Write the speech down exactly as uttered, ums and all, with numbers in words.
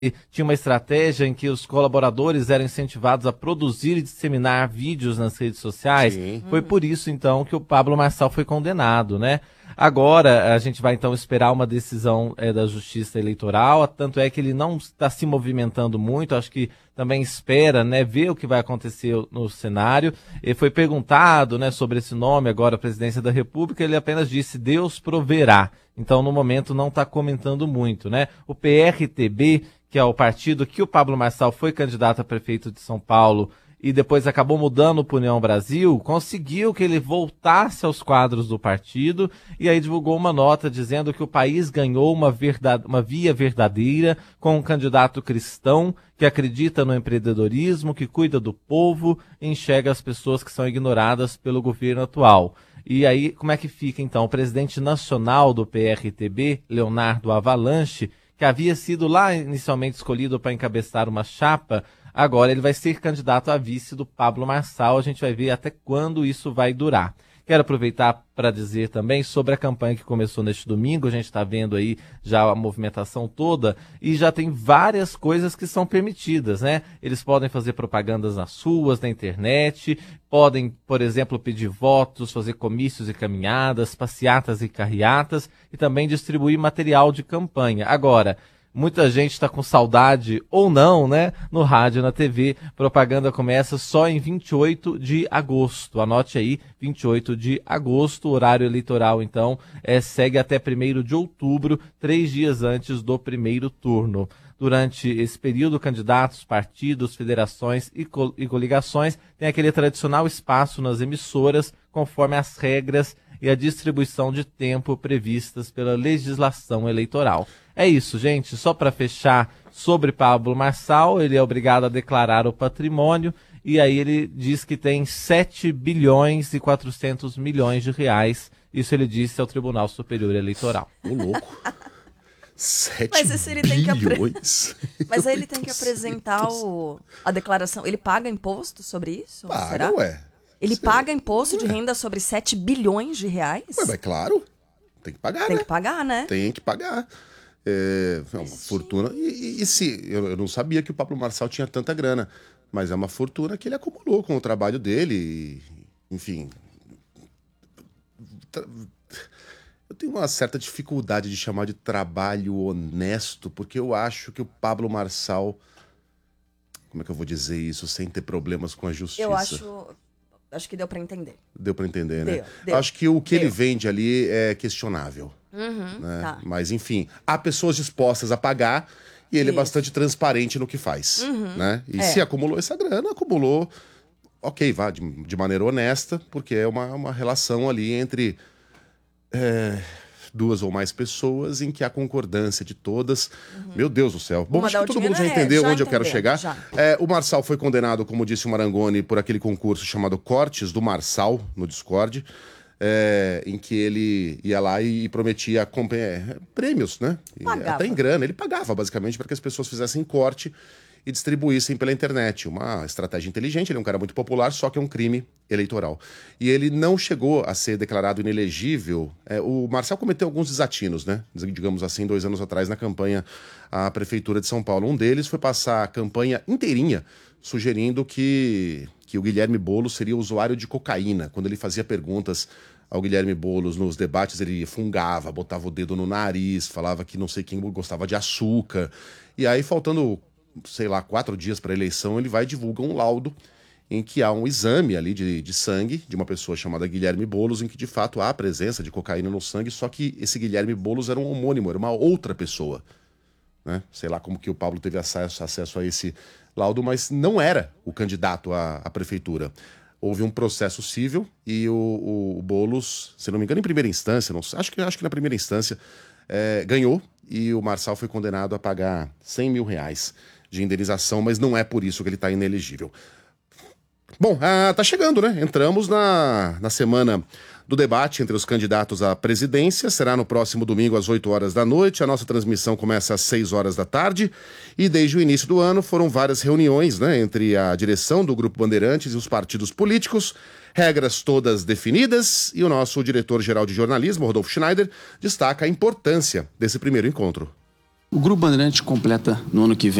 tinha uma estratégia em que os colaboradores eram incentivados a produzir e disseminar vídeos nas redes sociais. Sim. Foi por isso, então, que o Pablo Marçal foi condenado, né? Agora, a gente vai, então, esperar uma decisão é, da Justiça Eleitoral, tanto é que ele não está se movimentando muito, acho que também espera, né, ver o que vai acontecer no cenário. Ele foi perguntado, né, sobre esse nome agora, a Presidência da República, ele apenas disse, Deus proverá. Então, no momento, não está comentando muito, né? O P R T B, que é o partido que o Pablo Marçal foi candidato a prefeito de São Paulo e depois acabou mudando para União Brasil, conseguiu que ele voltasse aos quadros do partido e aí divulgou uma nota dizendo que o país ganhou uma, verdade, uma via verdadeira com um candidato cristão que acredita no empreendedorismo, que cuida do povo e enxerga as pessoas que são ignoradas pelo governo atual. E aí, como é que fica então? O presidente nacional do P R T B, Leonardo Avalanche, que havia sido lá inicialmente escolhido para encabeçar uma chapa, agora ele vai ser candidato a vice do Pablo Marçal. A gente vai ver até quando isso vai durar. Quero aproveitar para dizer também sobre a campanha que começou neste domingo. A gente está vendo aí já a movimentação toda e já tem várias coisas que são permitidas, né? Eles podem fazer propagandas nas ruas, na internet, podem, por exemplo, pedir votos, fazer comícios e caminhadas, passeatas e carreatas e também distribuir material de campanha. Agora, muita gente está com saudade, ou não, né? No rádio e na T V. Propaganda começa só em vinte e oito de agosto. Anote aí, vinte e oito de agosto. O horário eleitoral, então, é, segue até primeiro de outubro, três dias antes do primeiro turno. Durante esse período, candidatos, partidos, federações e, co- e coligações têm aquele tradicional espaço nas emissoras, conforme as regras e a distribuição de tempo previstas pela legislação eleitoral. É isso, gente. Só para fechar sobre Pablo Marçal, ele é obrigado a declarar o patrimônio e aí ele diz que tem sete bilhões e quatrocentos milhões de reais. Isso ele disse ao Tribunal Superior Eleitoral. Ô, louco. sete Mas esse ele tem que apre... bilhões? Mas aí ele tem que apresentar o... a declaração. Ele paga imposto sobre isso? Paga, será? ué. Ele Sim. paga imposto de renda sobre sete bilhões de reais? Ué, mas claro. Tem que pagar, Tem né? que pagar, né? Tem que pagar. É, é uma fortuna. E, e, e se eu, eu não sabia que o Pablo Marçal tinha tanta grana, mas é uma fortuna que ele acumulou com o trabalho dele. E, enfim. Tra... Eu tenho uma certa dificuldade de chamar de trabalho honesto, porque eu acho que o Pablo Marçal. Como é que eu vou dizer isso sem ter problemas com a justiça? Eu acho. Acho que deu pra entender. Deu pra entender, né? Deu, deu, acho que o que deu. ele vende ali é questionável. Uhum, Né? tá. Mas, enfim, há pessoas dispostas a pagar e ele Isso. é bastante transparente no que faz. Uhum, Né? E é. se acumulou essa grana, acumulou, ok, vá, de, de maneira honesta, porque é uma, uma relação ali entre é, duas ou mais pessoas em que há concordância de todas. Uhum. Meu Deus do céu. Bom, acho que todo mundo já entendeu é, já onde eu quero chegar. É, o Marçal foi condenado, como disse o Marangoni, por aquele concurso chamado Cortes do Marçal, no Discord. É, em que ele ia lá e prometia é, prêmios, né? E até em grana. Ele pagava, basicamente, para que as pessoas fizessem corte e distribuíssem pela internet. Uma estratégia inteligente, ele é um cara muito popular, só que é um crime eleitoral. E ele não chegou a ser declarado inelegível. É, o Marçal cometeu alguns desatinos, né? Digamos assim, dois anos atrás, na campanha à Prefeitura de São Paulo. Um deles foi passar a campanha inteirinha sugerindo que, que o Guilherme Boulos seria usuário de cocaína. Quando ele fazia perguntas ao Guilherme Boulos nos debates, ele fungava, botava o dedo no nariz, falava que não sei quem gostava de açúcar. E aí, faltando, sei lá, quatro dias para a eleição, ele vai e divulga um laudo em que há um exame ali de, de sangue de uma pessoa chamada Guilherme Boulos, em que de fato há a presença de cocaína no sangue, só que esse Guilherme Boulos era um homônimo, era uma outra pessoa. Né? Sei lá como que o Pablo teve acesso, acesso a esse laudo, mas não era o candidato à, à prefeitura. Houve um processo civil e o, o, o Boulos, se não me engano, em primeira instância, não, acho, que, acho que na primeira instância, é, ganhou e o Marçal foi condenado a pagar cem mil reais de indenização, mas não é por isso que ele está inelegível. Bom, ah, tá chegando, né? Entramos na, na semana do debate entre os candidatos à presidência. Será no próximo domingo às oito horas da noite. A nossa transmissão começa às seis horas da tarde. E desde o início do ano foram várias reuniões, né, entre a direção do Grupo Bandeirantes e os partidos políticos. Regras todas definidas. E o nosso diretor-geral de jornalismo, Rodolfo Schneider, destaca a importância desse primeiro encontro. O Grupo Bandeirantes completa no ano que vem